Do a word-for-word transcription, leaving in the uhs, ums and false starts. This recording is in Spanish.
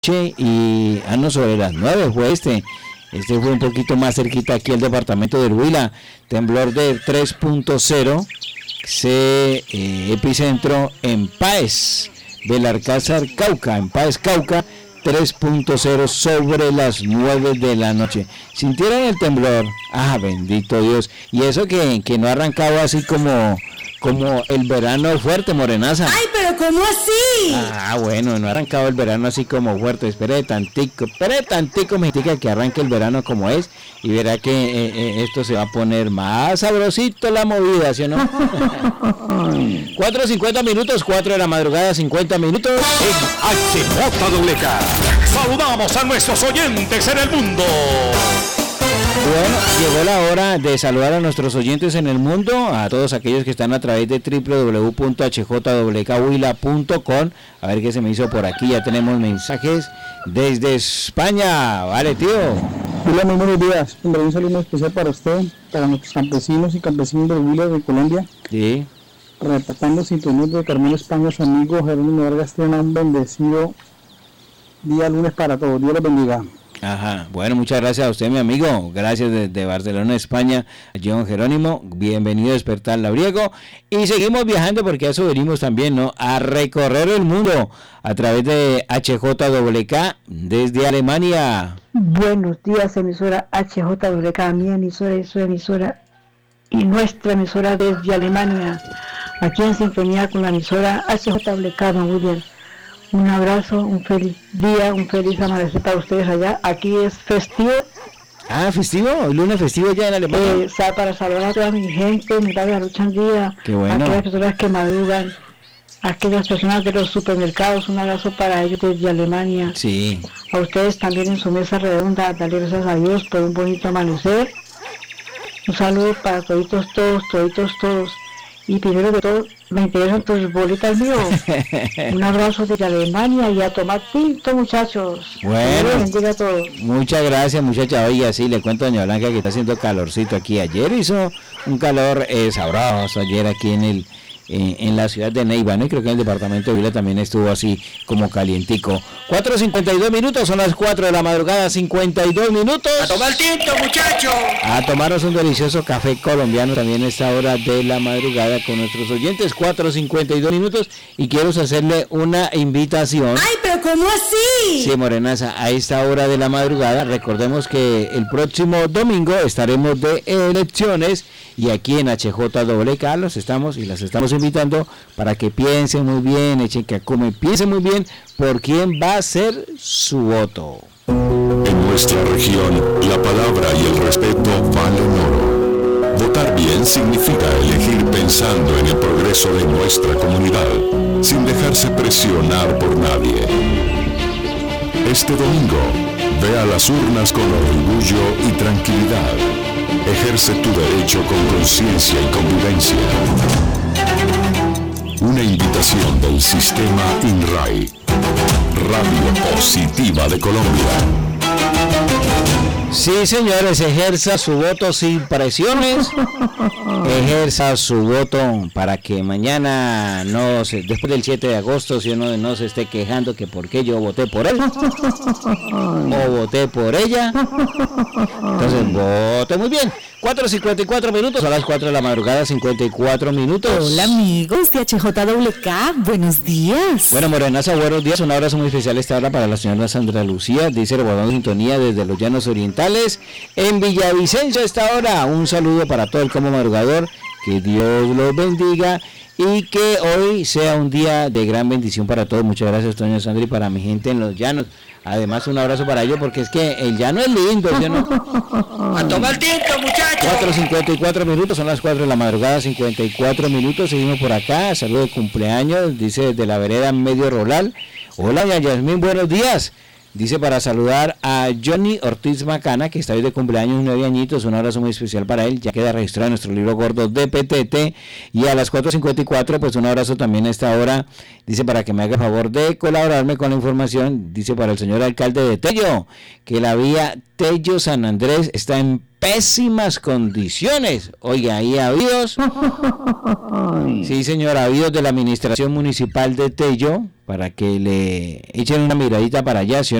y ah no, sobre las nueve fue este este fue un poquito más cerquita aquí el departamento del Huila, temblor de tres punto cero, se eh, epicentro en Páez del Alcázar, Cauca, en Páez, Cauca, tres punto cero sobre las nueve de la noche. ¿Sintieron el temblor? Ah, bendito Dios. Y eso que, que no ha arrancado así como como el verano fuerte, Morenaza. Ay, pero ¿cómo así? Ah, bueno, no ha arrancado el verano así como fuerte. Espere tantico, espere tantico, mexica, que arranque el verano como es y verá que eh, eh, esto se va a poner más sabrosito la movida, ¿sí o no? cuatro cincuenta minutos, cuatro de la madrugada, cincuenta minutos. En H J W K, saludamos a nuestros oyentes en el mundo. Bueno, llegó la hora de saludar a nuestros oyentes en el mundo, a todos aquellos que están a través de doble u doble u doble u punto h j w k huila punto com. A ver qué se me hizo por aquí, ya tenemos mensajes desde España. Vale, tío. Hola, muy buenos días. Un saludo especial para usted, para nuestros campesinos y campesinos de Huila de Colombia. Sí. Reportando sintonía de Carmelo España, su amigo Jerónimo Vargas, tiene un bendecido día lunes para todos. Dios los bendiga. Ajá, bueno, muchas gracias a usted, mi amigo. Gracias desde Barcelona, España, John Jerónimo. Bienvenido a Despertar Labriego. Y seguimos viajando porque a eso venimos también, ¿no? A recorrer el mundo a través de H J W K desde Alemania. Buenos días, emisora H J W K, mi emisora y su emisora y nuestra emisora desde Alemania. Aquí en sintonía con la emisora H J W K, don William. Un abrazo, un feliz día, un feliz amanecer para ustedes allá. Aquí es festivo. Ah, festivo, lunes festivo ya en Alemania. Eh, para saludar a toda mi gente, mi padre lucha en día. Qué bueno. A aquellas personas que madrugan, a aquellas personas de los supermercados, un abrazo para ellos desde Alemania. Sí. A ustedes también en su mesa redonda, darle gracias a Dios por un bonito amanecer. Un saludo para toditos todos, toditos todos. Y primero de todo, me interesan tus bolitas, mío. Un abrazo desde Alemania y a tomar tinto, muchachos. Bueno, bendiga a todos. Muchas gracias, muchacha. Oiga, sí, le cuento a doña Blanca que está haciendo calorcito aquí. Ayer hizo un calor eh, sabroso, ayer aquí en el eh, en la ciudad de Neiva, ¿no? Y creo que en el departamento de Huila también estuvo así como calientico. cuatro cincuenta y dos minutos, son las cuatro de la madrugada, cincuenta y dos minutos. A tomar tinto, muchachos. A tomaros un delicioso café colombiano también a esta hora de la madrugada con nuestros oyentes, cuatro cincuenta y dos minutos, y quiero hacerle una invitación. Ay, pero ¿cómo así? Sí, Morenaza, a esta hora de la madrugada, recordemos que el próximo domingo estaremos de elecciones y aquí en H J W K los estamos y las estamos invitando para que piensen muy bien, echen que comen, piensen muy bien por quién va a ser su voto. En nuestra región, la palabra y el respeto valen oro. Votar bien significa elegir pensando en el progreso de nuestra comunidad, sin dejarse presionar por nadie. Este domingo, ve a las urnas con orgullo y tranquilidad. Ejerce tu derecho con conciencia y convivencia. Una invitación del sistema INRAI, Radio Positiva de Colombia. Sí, señores, ejerza su voto sin presiones, ejerza su voto para que mañana, no se, después del siete de agosto, si uno no se esté quejando que por qué yo voté por él o voté por ella, entonces vote muy bien. cuatro cincuenta y cuatro minutos, a las cuatro de la madrugada, cincuenta y cuatro minutos. Hola amigos de H J W K, buenos días. Bueno, Morenaza, buenos días, un abrazo muy especial esta hora para la señora Sandra Lucía, dice Rebordón Sintonía desde los Llanos Orientales, en Villavicencio a esta hora. Un saludo para todo el combo madrugador, que Dios los bendiga y que hoy sea un día de gran bendición para todos. Muchas gracias, doña Sandra, y para mi gente en los Llanos. Además, un abrazo para ellos porque es que el llano es lindo, ¿sí o no? A tomar tinto, muchachos. cuatro cincuenta y cuatro minutos, son las cuatro de la madrugada, cincuenta y cuatro minutos, seguimos por acá, saludo de cumpleaños, dice desde la vereda Medio Rolal. Hola, doña Yasmín, buenos días. Dice para saludar a Johnny Ortiz Macana, que está hoy de cumpleaños, nueve añitos, un abrazo muy especial para él, ya queda registrado en nuestro libro gordo de P T T, y a las cuatro cincuenta y cuatro, pues un abrazo también a esta hora, dice para que me haga favor de colaborarme con la información, dice para el señor alcalde de Tello, que la vía Tello San Andrés está en pésimas condiciones. Oiga, ahí avisos. Sí, señor, avisos de la administración municipal de Tello, para que le echen una miradita para allá, ¿sí?